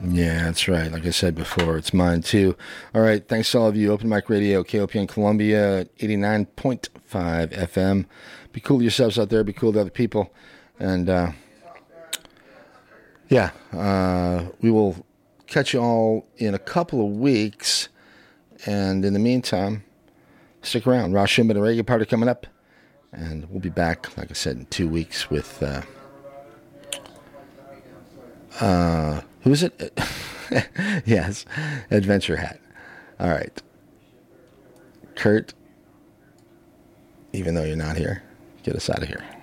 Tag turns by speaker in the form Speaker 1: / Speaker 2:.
Speaker 1: Yeah, that's right. Like I said before, it's mine too. All right. Thanks to all of you. Open Mic Radio, KOPN Columbia, 89.5 FM. Be cool to yourselves out there. Be cool to other people. And, we will catch you all in a couple of weeks. And in the meantime, stick around. Ross Schumann and Reggae Party coming up. And we'll be back, like I said, in 2 weeks with, who is it? Yes, Adventure Hat. All right. Kurt, even though you're not here, get us out of here.